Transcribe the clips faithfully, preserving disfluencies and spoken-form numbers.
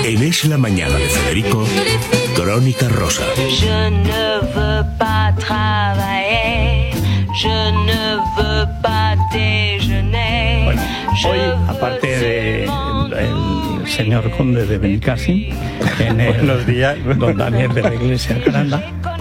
En Es la Mañana de Federico, Crónica Rosa. Je ne veux pas travailler, je ne veux pas déjeuner. Bueno, hoy, aparte del de señor conde de Benicassim, en el, Buenos días. don Daniel de la Iglesia Caranda,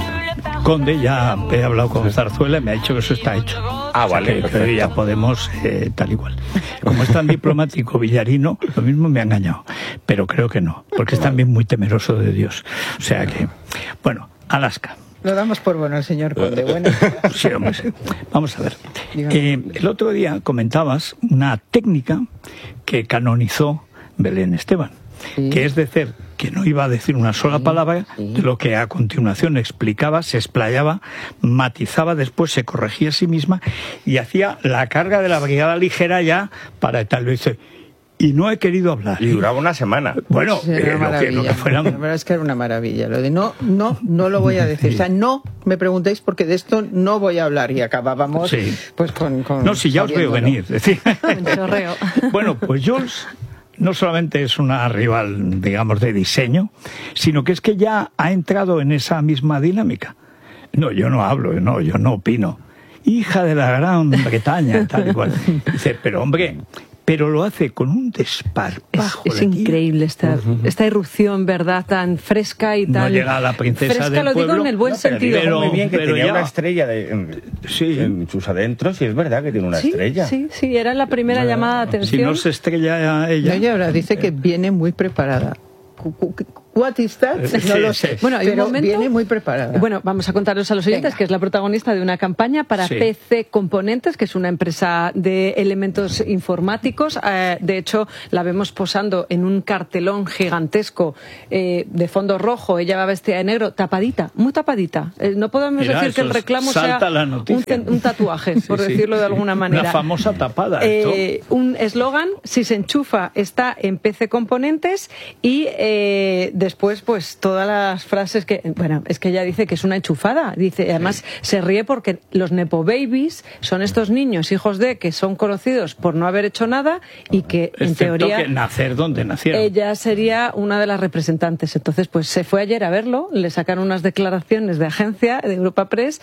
conde, ya he hablado con Zarzuela y me ha dicho que eso está hecho. Ah, O sea, vale, que, perfecto. que ya podemos, eh, tal y cual. Como es tan diplomático Villarino, lo mismo me ha engañado, pero creo que no, porque es también muy temeroso de Dios. O sea que, bueno, Alaska. Lo damos por bueno, señor conde. Bueno, Sí, hombre, sí. Vamos a ver. Dígame. Eh, el otro día comentabas una técnica que canonizó Belén Esteban, Sí. que es decir, que no iba a decir una sola Sí, palabra sí. de lo que a continuación explicaba, se explayaba, matizaba, después se corregía a sí misma y hacía la carga de la brigada ligera ya para tal vez. Y no he querido hablar. Y duraba una semana. Bueno, era eh, una lo, que, maravilla. lo que fuera. La verdad es que era una maravilla. Lo de no, no, no lo voy a decir. O sea, no me preguntéis porque de esto no voy a hablar. Y acabábamos Sí. pues con, con No, si ya os veo sabiéndolo. venir. Decir. Un chorreo. Bueno, pues Jules no solamente es una rival, digamos, de diseño, sino que es que ya ha entrado en esa misma dinámica. No, yo no hablo, no, yo no opino. Hija de la Gran Bretaña, tal y cual. Dice, pero hombre, pero lo hace con un desparpajo. Es, es la tía. increíble esta, esta irrupción, ¿verdad? Tan fresca y No tan... llega a la princesa fresca, del lo digo pueblo. en el buen No, pero sentido. digo muy bien que pero tenía ya- una estrella de, en, Sí. en sus adentros, y es verdad que tiene una sí, estrella. sí, sí, era la primera Bueno, llamada de Si atención. no se estrella ella. No, y ahora dice que viene muy preparada. Cu- cu- What is that? Sí, No lo sí. sé. Bueno, hay un pero momento- viene muy preparada. Bueno, vamos a contaros a los oyentes Venga. que es la protagonista de una campaña para Sí. P C Componentes, que es una empresa de elementos informáticos. Eh, de hecho, la vemos posando en un cartelón gigantesco eh, de fondo rojo. Ella va vestida de negro, tapadita, muy tapadita. Eh, no podemos Mira, decir que el eso es- reclamo salta sea la un, noticia. cen- un tatuaje, por Sí, sí. decirlo de alguna manera. Una famosa tapada. Eh, esto. un eslogan, si se enchufa está en P C Componentes, y eh, después pues todas las frases que, bueno, es que ella dice que es una enchufada, dice, además se ríe porque los nepo babies son estos niños hijos de que son conocidos por no haber hecho nada y que en Excepto teoría que nacer donde nacieron. ella sería una de las representantes. Entonces, pues se fue ayer a verlo, le sacaron unas declaraciones de agencia, de Europa Press,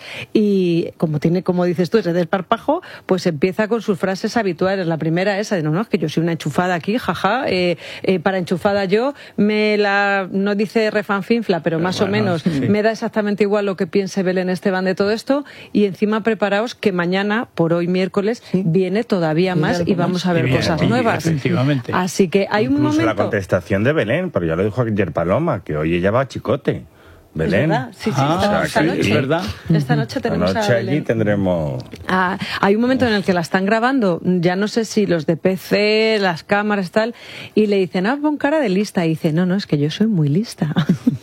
y como tiene, como dices tú, ese desparpajo, pues empieza con sus frases habituales. La primera esa de, no, no, es que yo soy una enchufada aquí, jaja, eh, eh, para enchufada yo, me la, no dice refanfinfla, pero, Pero más bueno, o menos, sí. me da exactamente igual lo que piense Belén Esteban de todo esto, y encima preparaos que mañana, por hoy miércoles, viene todavía Viene más algo y vamos más. a ver Y viene, cosas y nuevas. efectivamente. Así que hay un Incluso la momento... contestación de Belén, pero ya lo dijo ayer Paloma, que hoy ella va a Chicote. Belén. Es verdad, sí, sí, Ah, esta, esta sí, noche. es verdad. Esta noche tenemos Esta a noche Belén. allí tendremos... Ah, hay un momento en el que la están grabando, ya no sé si los de P C, las cámaras, tal, y le dicen, ah, pon cara de lista. Y dice, no, no, es que yo soy muy lista.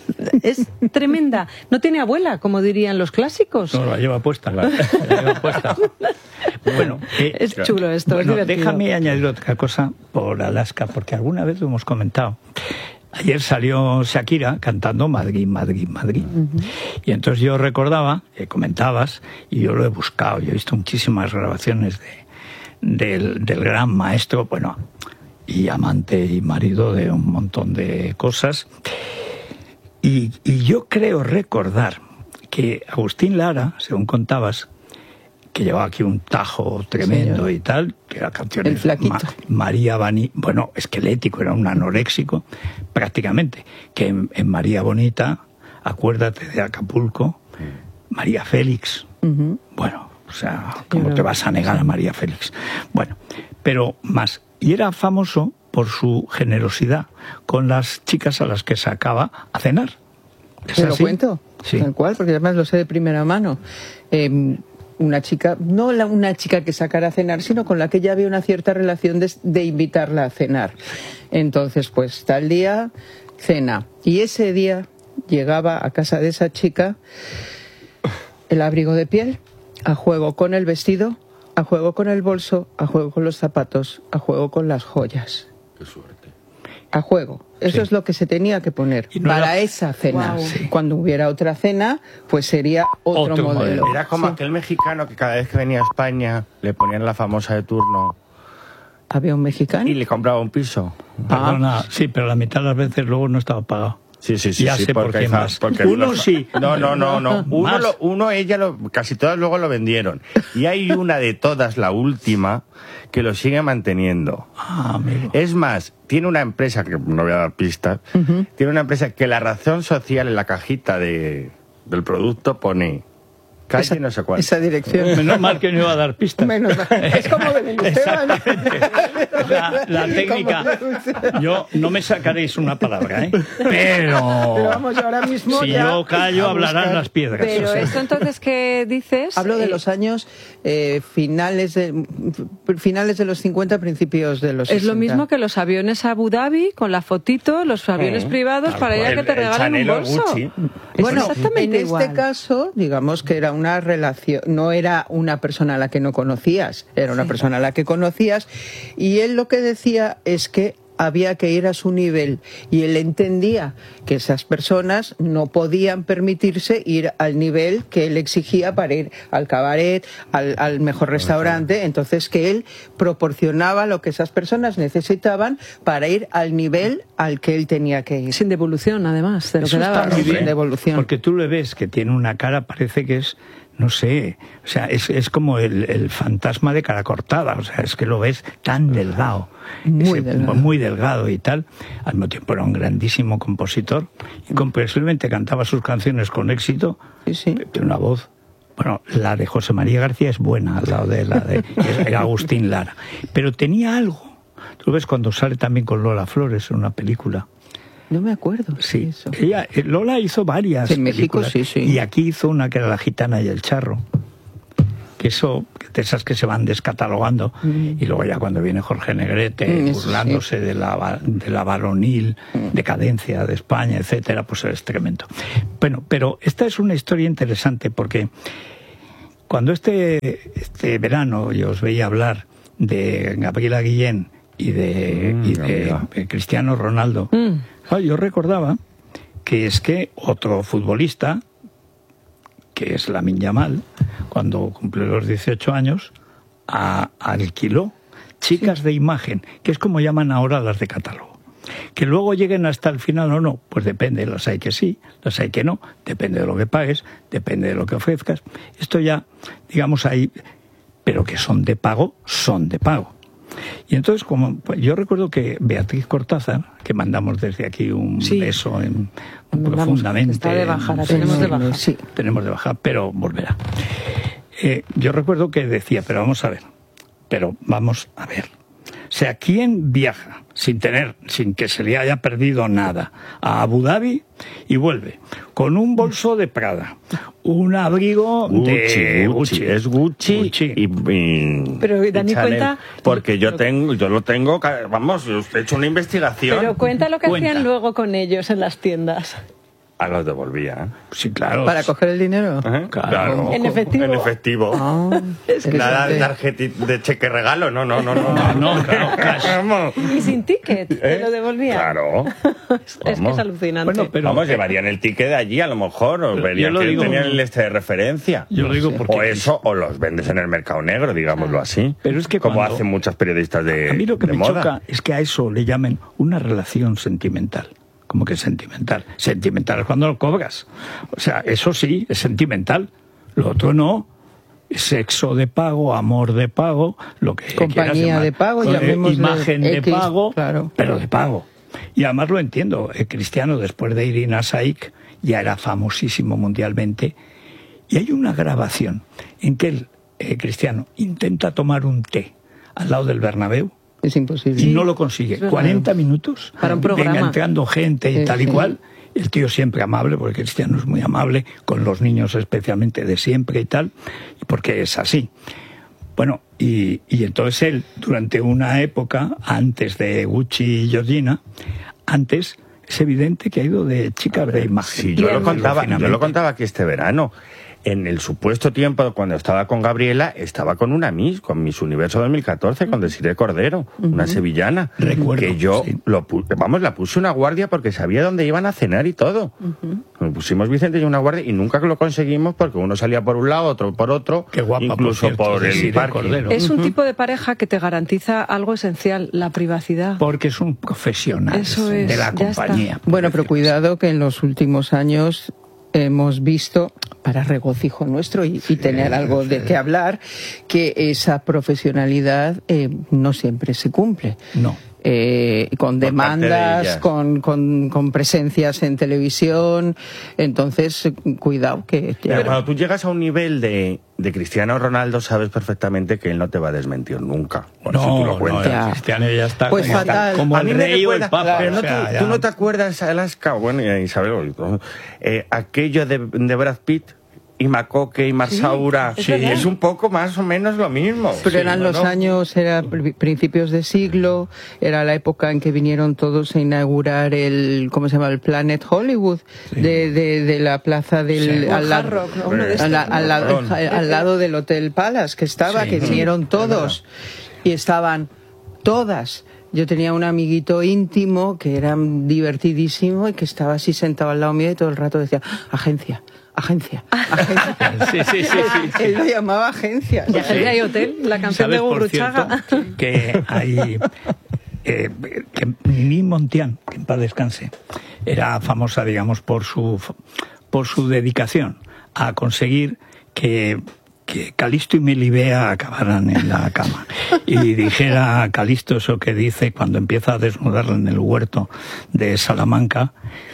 Es tremenda. No tiene abuela, como dirían los clásicos. No, la lleva puesta. La lleva puesta. Bueno, eh, Es chulo esto, bueno, es divertido. déjame añadir otra cosa por Alaska, porque alguna vez lo hemos comentado. Ayer salió Shakira cantando Madrid, Madrid, Madrid. Y entonces yo recordaba, eh, comentabas, y yo lo he buscado, yo he visto muchísimas grabaciones de, del, del gran maestro, bueno, y amante y marido de un montón de cosas. Y, y yo creo recordar que Agustín Lara, según contabas, que llevaba aquí un tajo tremendo, Señor. y tal, que la canción El es flaquito. Ma- María Bani, bueno, esquelético, era un anoréxico, prácticamente, que en, en María Bonita, acuérdate de Acapulco, María Félix, Ujú. bueno, o sea, ¿cómo Pero- te vas a negar a María Félix? Bueno, pero más, y era famoso por su generosidad con las chicas a las que sacaba a cenar. ¿Es ¿Te lo así? cuento? Sí. Tal cual, porque además lo sé de primera mano. Eh, una chica, no la, una chica que sacara a cenar, sino con la que ya había una cierta relación de, de invitarla a cenar. Entonces, pues tal día, cena. Y ese día llegaba a casa de esa chica el abrigo de piel, a juego con el vestido, a juego con el bolso, a juego con los zapatos, a juego con las joyas. Qué suerte. A juego. Eso Sí. es lo que se tenía que poner Y no para era- esa cena. Guau. Sí. Cuando hubiera otra cena, pues sería otro, Otro modelo. modelo. Era como Sí. aquel mexicano que cada vez que venía a España le ponían la famosa de turno avión mexicano. Y le compraba un piso. Perdona, sí, pero la mitad de las veces luego no estaba pagado. Sí, sí, sí. Ya sí, sé por qué esa- más. porque Uno los- sí. No, no, no, no. Uno, Más. lo- uno ella, lo, casi todas luego lo vendieron. Y hay una de todas, la última, que lo sigue manteniendo. Ah, amigo. Es más, tiene una empresa, que no voy a dar pistas, tiene una empresa que la razón social en la cajita de, del producto pone calle esa, no sé cuál. esa dirección. Menos mal que no iba a dar pistas. Menos mal. Es como Belén Esteban. La, la técnica. Yo no me sacaréis una palabra, ¿eh? Pero. Pero vamos, ahora mismo Si ya yo callo, a hablarán buscar. las piedras. Pero o sea. esto entonces que dices... Hablo de eh, los años eh, finales de finales de los cincuenta, principios de los Es lo sesenta. mismo que los aviones a Abu Dhabi con la fotito, los aviones Mm, privados tal para ir a cual. que te El- el regalen un Chanel o el bolso. Gucci. Es Bueno, exactamente en igual. este caso, digamos que era una relación, no era una persona a la que no conocías, era una persona a la que conocías, y él lo que decía es que había que ir a su nivel, y él entendía que esas personas no podían permitirse ir al nivel que él exigía para ir al cabaret, al, al mejor restaurante, entonces que él proporcionaba lo que esas personas necesitaban para ir al nivel al que él tenía que ir. Sin devolución, además, de lo Eso que está daba. muy bien, de evolución. porque tú le ves que tiene una cara, parece que es, no sé, o sea, es, es como el, el fantasma de cara cortada, o sea, es que lo ves tan delgado, Muy ese- delgado. muy delgado y tal. Al mismo tiempo era un grandísimo compositor y posiblemente cantaba sus canciones con éxito. Sí, sí. Tiene una voz. Bueno, la de José María García es buena al lado de la de era Agustín Lara, pero tenía algo. Tú ves cuando sale también con Lola Flores en una película. No me acuerdo. Sí, de eso. ella, eh, Lola hizo varias En México, películas, sí, sí. y aquí hizo una que era La gitana y el charro, que eso, de esas que se van descatalogando, y luego ya cuando viene Jorge Negrete, Mm, eso burlándose de la va- de la varonil decadencia de España, etcétera, pues es tremendo. Bueno, pero esta es una historia interesante porque cuando este, este verano yo os veía hablar de Gabriela Guillén y de, Mm, y de amiga. eh, Cristiano Ronaldo, Mm. claro, yo recordaba que es que otro futbolista, que es Lamine Yamal, cuando cumplió los dieciocho años, a- alquiló chicas de imagen, que es como llaman ahora las de catálogo. Que luego lleguen hasta el final o no, pues depende, las hay que sí, las hay que no, depende de lo que pagues, depende de lo que ofrezcas. Esto ya, digamos, ahí, pero que son de pago, son de pago. Y entonces, como pues, yo recuerdo que Beatriz Cortázar, que mandamos desde aquí un Sí. beso en, Mandamos, profundamente. está de baja, la en- tenemos de baja. Sí, tenemos de baja, pero volverá. Eh, yo recuerdo que decía, pero vamos a ver, pero vamos a ver. O sea, ¿quién viaja sin tener, sin que se le haya perdido nada, a Abu Dhabi y vuelve con un bolso de Prada, un abrigo de Gucci, Gucci, es Gucci, Gucci. y, y- Pero, y Dani, Chanel. cuenta- Porque yo tengo, yo lo tengo, ca- vamos, yo he hecho una investigación. Pero cuenta lo que Cuenta. hacían luego con ellos en las tiendas. A los devolvía. ¿eh? Sí, claro. Para coger el dinero. Ajá, Claro. En efectivo. En efectivo. Ah, Nada de interesante. tarjeti- de cheque regalo, no, no, no, no. No, no, claro, cash. Vamos. Y sin ticket, te ¿Eh? lo devolvían. Claro. Es que es Vamos. alucinante. Bueno, pero Vamos, llevarían el ticket de allí a lo mejor, o Pero verían yo lo que digo- tenían el este de referencia. Yo lo digo porque O eso, o los vendes en el mercado negro, digámoslo así. Pero es que como cuando- hacen muchas periodistas de, a mí lo que de me moda. choca es que a eso le llamen una relación sentimental. ¿Cómo que sentimental? Sentimental es cuando lo cobras. O sea, eso sí, es sentimental. Lo otro no. Sexo de pago, amor de pago, lo que Compañía quieras llamar. de pago, Eh, llamémosle imagen de X, pago, claro. pero de pago. Y además lo entiendo. El Cristiano, después de Irina Shayk, ya era famosísimo mundialmente. Y hay una grabación en que el eh, Cristiano intenta tomar un té al lado del Bernabéu Es imposible. y no lo consigue. es verdad. cuarenta minutos. Para un Venga programa. entrando gente y Sí, tal y sí. cual. El tío siempre amable, porque Cristiano es muy amable, con los niños especialmente de siempre y tal, y porque es así. Bueno, y, y entonces él, durante una época, antes de Gucci y Georgina, antes, es evidente que ha ido de chicas de imagen. Sí, yo lo, Bien. contaba, yo Finalmente. lo contaba aquí este verano. en el supuesto tiempo cuando estaba con Gabriela, estaba con una Miss, con Miss Universo dos mil catorce, con Desiree Cordero, uh-huh. una sevillana. Recuerdo, que yo, sí. lo pu- vamos, la puse una guardia porque sabía dónde iban a cenar y todo. Uh-huh. Nos pusimos Vicente y una guardia y nunca lo conseguimos porque uno salía por un lado, otro por otro, Qué guapa, incluso por, cierto, por el parque. Cordero. Es un Uh-huh. tipo de pareja que te garantiza algo esencial, la privacidad. Porque es un profesional Eso es, de la ya compañía. está. Bueno, pero cuidado que en los últimos años hemos visto, para regocijo nuestro y, y tener algo de qué hablar, que esa profesionalidad eh, no siempre se cumple. No. Eh, con Por parte de demandas, ellas. con, con, con presencias en televisión, entonces cuidado que... Pero cuando tú llegas a un nivel de, de Cristiano Ronaldo, sabes perfectamente que él no te va a desmentir nunca. Bueno, No, si tú lo no, cuentas. el Cristiano ya está, Pues ya está fatal. como A el mí me rey o el recuerda- papa. Pero no, o sea, tú, ya- tú no te acuerdas, Alaska, bueno, y Isabel, eh, aquello de, de Brad Pitt y Macoque y Marsaura, es sí, verdad. es un poco más o menos lo mismo. Pero Sí, eran los bueno. años, era pri- principios de siglo, era la época en que vinieron todos a inaugurar el, ¿cómo se llama? El Planet Hollywood, de, de, de la plaza del, Sí. O al, el lado, Hard Rock, ¿no? Uno de al, estos, al ¿no? lado- Perdón. al- al lado del Hotel Palace, que estaba, Sí. que vinieron Sí, todos, y estaban todas. Yo tenía un amiguito íntimo que era divertidísimo y que estaba así sentado al lado mío y todo el rato decía, agencia, agencia, agencia. Sí, sí, sí, sí, sí. Él lo llamaba agencia. Y Agencia y Hotel, la canción de ¿Sabes, por Gurruchaga. cierto, que hay... Eh, que Mimi Montián, que en paz descanse, era famosa, digamos, por su por su dedicación a conseguir que, que Calisto y Melibea acabaran en la cama. Y dijera a Calisto eso que dice cuando empieza a desnudarla en el huerto de Salamanca.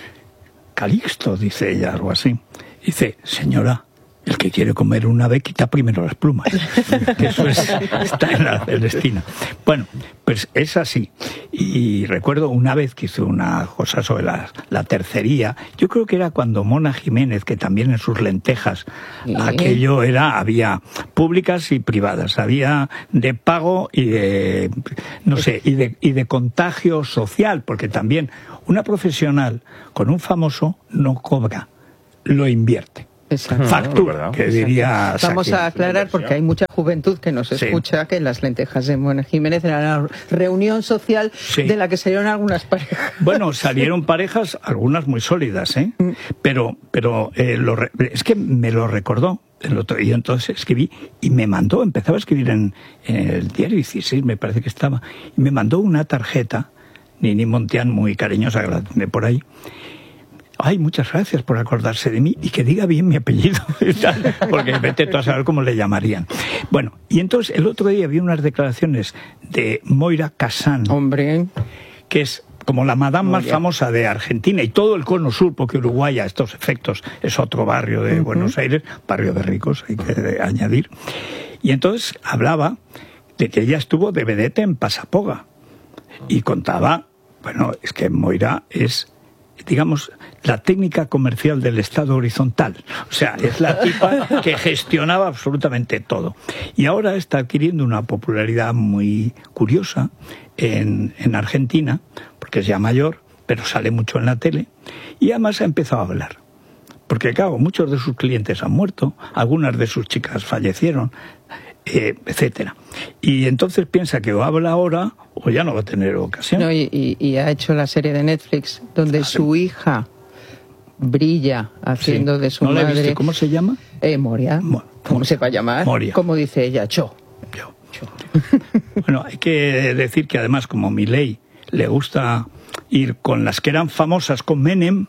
Calixto, dice ella, algo así. Dice, señora, el que quiere comer un ave quita primero las plumas. Que eso es, está en la, el destino. Bueno, pues es así. Y recuerdo una vez que hice una cosa sobre la, la tercería. Yo creo que era cuando Mona Jiménez, que también en sus lentejas, Sí. aquello era, había públicas y privadas. Había de pago y de, no sé, y de, y de contagio social, porque también una profesional con un famoso no cobra, lo invierte. Exacto. Factura, ¿verdad? que diría Vamos Saki. a aclarar, porque hay mucha juventud que nos Sí. escucha, que las lentejas de Mona Jiménez era la reunión social Sí. de la que salieron algunas parejas. Bueno, salieron parejas, algunas muy sólidas, ¿eh? Pero, pero eh, lo re- es que me lo recordó el otro día, entonces escribí y me mandó, empezaba a escribir en, en el diario dieciséis, me parece que estaba, y me mandó una tarjeta, Nini Montián, muy cariñosa, que la tiene por ahí. Ay, muchas gracias por acordarse de mí y que diga bien mi apellido, porque vete tú a saber cómo le llamarían. Bueno, y entonces el otro día vi unas declaraciones de Moira Casán, Hombre, que es como la madame más Moira. famosa de Argentina y todo el cono sur, porque Uruguay a estos efectos es otro barrio de Buenos Aires, barrio de ricos, hay que añadir. Y entonces hablaba de que ella estuvo de vedette en Pasapoga y contaba, bueno, es que Moira es, digamos, la técnica comercial del Estado horizontal. O sea, es la tipa que gestionaba absolutamente todo. Y ahora está adquiriendo una popularidad muy curiosa en, en Argentina, porque es ya mayor, pero sale mucho en la tele, y además ha empezado a hablar. Porque, claro, muchos de sus clientes han muerto, algunas de sus chicas fallecieron, eh, etcétera. Y entonces piensa que o habla ahora o ya no va a tener ocasión. no, y, y- y ha hecho la serie de Netflix donde su hija brilla haciendo Sí. de su ¿No la he madre. visto? ¿Cómo se llama? Eh, Moria. Mo- ¿Cómo se va a llamar? Moria. Como dice ella, Cho. Yo. Bueno, hay que decir que además, como Milei le gusta ir con las que eran famosas con Menem,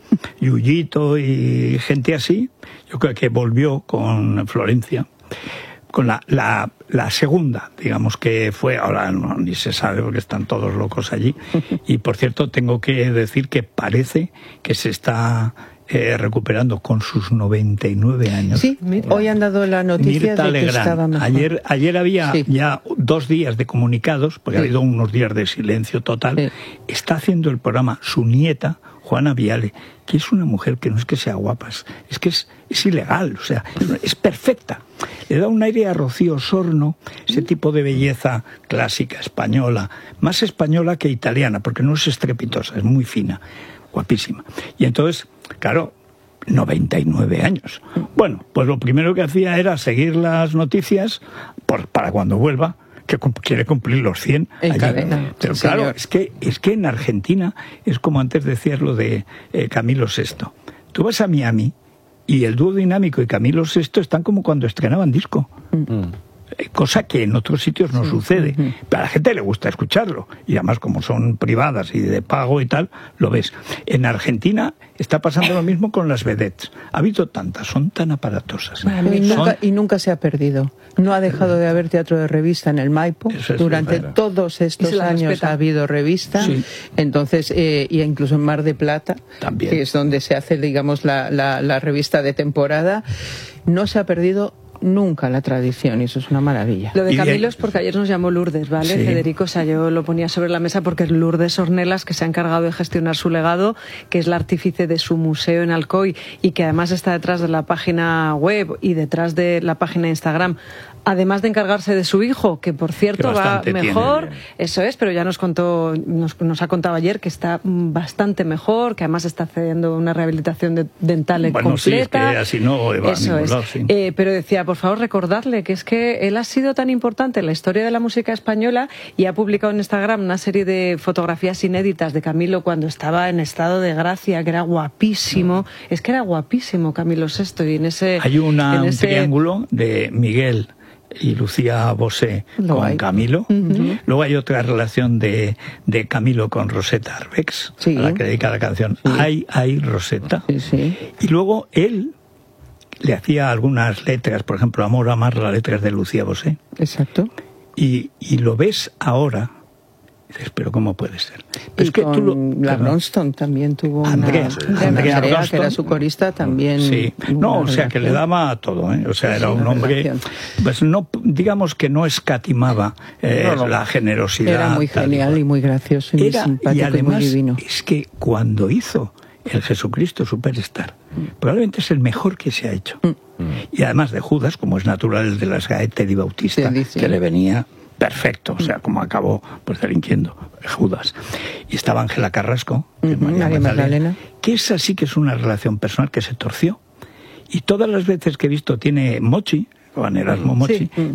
Yuyito y gente así, yo creo que volvió con Florencia, con la, la, la segunda, digamos que fue, ahora no, ni se sabe porque están todos locos allí. Y por cierto, tengo que decir que parece que se está eh, recuperando con sus noventa y nueve años. Sí, hoy han dado la noticia Mirta de que Legrand. estaba mejor. Ayer, ayer había Sí. ya dos días de comunicados, porque Sí. ha habido unos días de silencio total. Sí. Está haciendo el programa su nieta, Juana Viale, que es una mujer que no es que sea guapa, es, es que es, es ilegal, o sea, es perfecta. Le da un aire a Rocío Sorno, ese tipo de belleza clásica española, más española que italiana, porque no es estrepitosa, es muy fina, guapísima. Y entonces, claro, noventa y nueve años. Bueno, pues lo primero que hacía era seguir las noticias por, para cuando vuelva, que quiere cumplir los cien. En allí. cadena. Pero Sí, claro, señor. es que, es que en Argentina es como antes decías lo de eh, Camilo sexto. Tú vas a Miami y el dúo dinámico y Camilo sexto están como cuando estrenaban disco. Mm. Cosa que en otros sitios no Sí. sucede. Ujú. Pero a la gente le gusta escucharlo. Y además, como son privadas y de pago y tal, lo ves. En Argentina está pasando lo mismo con las vedettes. Ha habido tantas, son tan aparatosas. Y Son- nunca, y nunca se ha perdido. No ha dejado de haber teatro de revista en el Maipo. Eso es Durante verdad. todos Y estos se la años respeta. ha habido revista. Sí. Entonces, eh, y incluso en Mar de Plata, También. que es donde se hace, digamos, la, la, la revista de temporada, no se ha perdido nunca la tradición, y eso es una maravilla. Lo de Y bien. Camilo es porque ayer nos llamó Lourdes, ¿vale, Sí. Federico? O sea, yo lo ponía sobre la mesa porque es Lourdes Ornelas, que se ha encargado de gestionar su legado, que es la artífice de su museo en Alcoy y que además está detrás de la página web y detrás de la página de Instagram. Además de encargarse de su hijo, que por cierto Que va bastante tiene, mejor, bien. eso es, pero ya nos contó, nos, nos ha contado ayer que está mm, bastante mejor, que además está haciendo una rehabilitación de- dental Bueno, sí, es que completa. así no va a Eso ningún es. lado, sí. Eh, pero decía, por favor, recordarle que es que él ha sido tan importante en la historia de la música española y ha publicado en Instagram una serie de fotografías inéditas de Camilo cuando estaba en estado de gracia, que era guapísimo. Es que era guapísimo Camilo sexto y en ese... Hay una, en un ese- triángulo de Miguel y Lucía Bosé Lo con hay. Camilo. Luego hay otra relación de, de Camilo con Rosetta Arbex, Sí. a la que dedica la canción Ay, ay, Rosetta. Sí, sí. Y luego él le hacía algunas letras, por ejemplo, Amor, Amar, las letras de Lucía Bosé. Exacto. Y, y lo ves ahora, y dices, pero ¿cómo puede ser? Y Es que con tú lo- la perdón. Bronston también tuvo una... Andrea, Sí. Andrea Andrea, que Bronston. era su corista, también... Sí, hubo no, una o sea, que le relación. daba todo, ¿eh? O sea, Sí, era sí, un una hombre, relación. pues no, digamos que no escatimaba eh, No, no. la generosidad. Era muy tal genial cual. y muy gracioso y muy Era, simpático y además, y muy divino. es que cuando hizo el Jesucristo Superstar, probablemente es el mejor que se ha hecho. Y además de Judas, como es natural de las Gaete di Bautista, Sí, sí. que le venía perfecto, o sea, como acabó pues delinquiendo Judas. Y estaba Ángela Carrasco, que es Ujú, María Magdalena. que esa sí que es una relación personal que se torció. Y todas las veces que he visto tiene Mochi, Juan Erasmo Mochi, Sí.